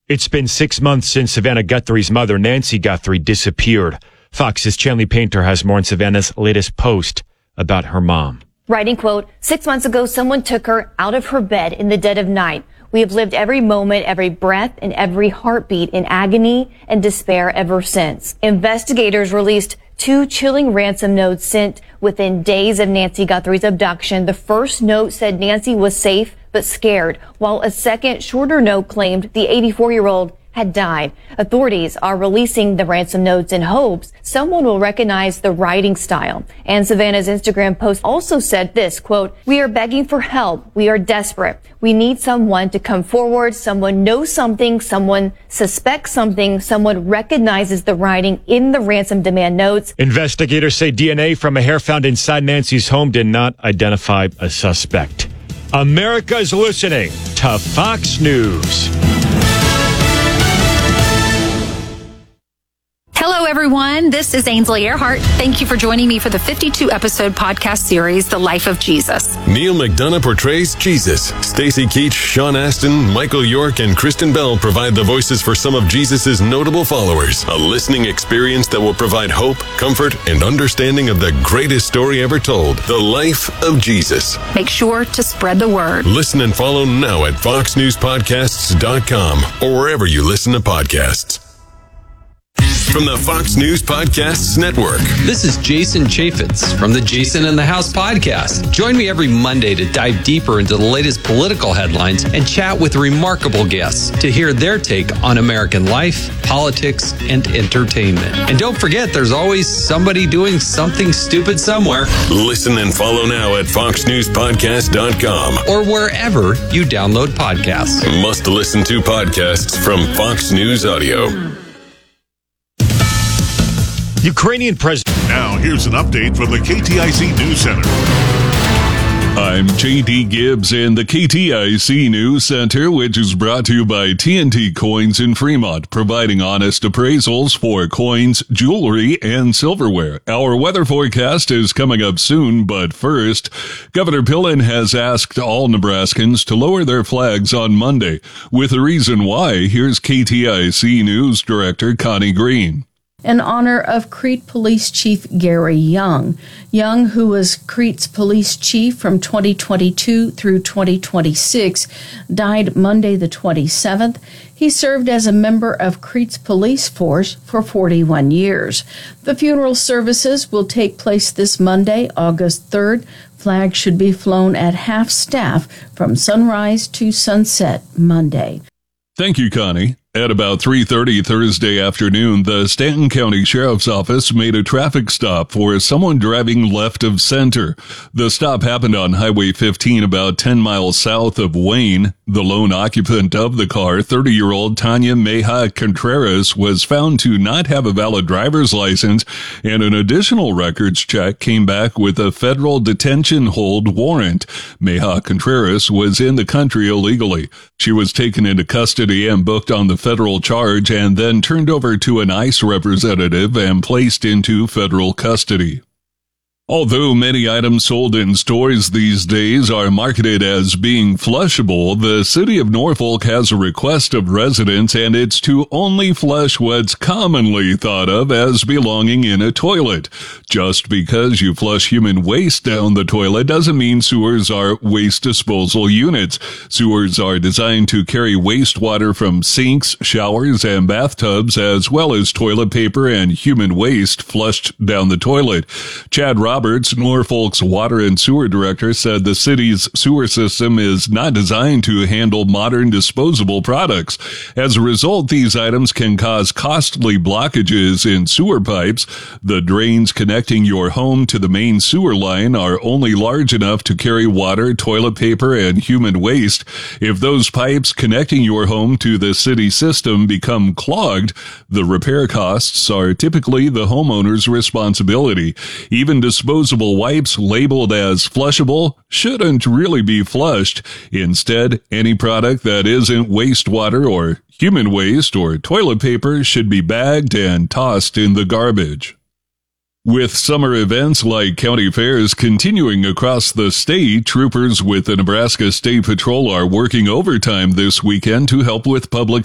It's been 6 months since Savannah Guthrie's mother, Nancy Guthrie, disappeared. Fox's Chanley Painter has more on Savannah's latest post about her mom. Writing, quote, 6 months ago, someone took her out of her bed in the dead of night. We have lived every moment, every breath, and every heartbeat in agony and despair ever since. Investigators released 2 chilling ransom notes sent within days of Nancy Guthrie's abduction. The first note said Nancy was safe but scared, while a second, shorter note claimed the 84-year-old had died. Authorities are releasing the ransom notes in hopes someone will recognize the writing style. And Savannah's Instagram post also said this, quote, we are begging for help. We are desperate. We need someone to come forward. Someone knows something. Someone suspects something. Someone recognizes the writing in the ransom demand notes. Investigators say DNA from a hair found inside Nancy's home did not identify a suspect. America is listening to Fox News. Hello, everyone. This is Ainsley Earhart. Thank you for joining me for the 52-episode podcast series, The Life of Jesus. Neil McDonough portrays Jesus. Stacy Keach, Sean Astin, Michael York, and Kristen Bell provide the voices for some of Jesus' notable followers. A listening experience that will provide hope, comfort, and understanding of the greatest story ever told, The Life of Jesus. Make sure to spread the word. Listen and follow now at foxnewspodcasts.com or wherever you listen to podcasts. From the Fox News Podcasts Network. This is Jason Chaffetz from the Jason in the House podcast. Join me every Monday to dive deeper into the latest political headlines and chat with remarkable guests to hear their take on American life, politics, and entertainment. And don't forget, there's always somebody doing something stupid somewhere. Listen and follow now at foxnewspodcast.com or wherever you download podcasts. Must listen to podcasts from Fox News Audio. Ukrainian president. Now, here's an update from the KTIC News Center. I'm J.D. Gibbs in the KTIC News Center, which is brought to you by TNT Coins in Fremont, providing honest appraisals for coins, jewelry, and silverware. Our weather forecast is coming up soon, but first, Governor Pillen has asked all Nebraskans to lower their flags on Monday. With a reason why, here's KTIC News Director Connie Green. In honor of Crete Police Chief Gary Young. Young, who was Crete's police chief from 2022 through 2026, died Monday the 27th. He served as a member of Crete's police force for 41 years. The funeral services will take place this Monday, August 3rd. Flags should be flown at half staff from sunrise to sunset Monday. Thank you, Connie. At about 3:30 Thursday afternoon, the Stanton County Sheriff's Office made a traffic stop for someone driving left of center. The stop happened on Highway 15 about 10 miles south of Wayne. The lone occupant of the car, 30-year-old Tanya Meja Contreras, was found to not have a valid driver's license, and an additional records check came back with a federal detention hold warrant. Meja Contreras was in the country illegally. She was taken into custody and booked on the federal charge and then turned over to an ICE representative and placed into federal custody. Although many items sold in stores these days are marketed as being flushable, the city of Norfolk has a request of residents, and it's to only flush what's commonly thought of as belonging in a toilet. Just because you flush human waste down the toilet doesn't mean sewers are waste disposal units. Sewers are designed to carry wastewater from sinks, showers, and bathtubs, as well as toilet paper and human waste flushed down the toilet. Chad Roberts, Norfolk's Water and Sewer Director, said the city's sewer system is not designed to handle modern disposable products. As a result, these items can cause costly blockages in sewer pipes. The drains connecting your home to the main sewer line are only large enough to carry water, toilet paper, and human waste. If those pipes connecting your home to the city system become clogged, the repair costs are typically the homeowner's responsibility. Even disposable wipes labeled as flushable shouldn't really be flushed. Instead, any product that isn't wastewater or human waste or toilet paper should be bagged and tossed in the garbage. With summer events like county fairs continuing across the state, troopers with the Nebraska State Patrol are working overtime this weekend to help with public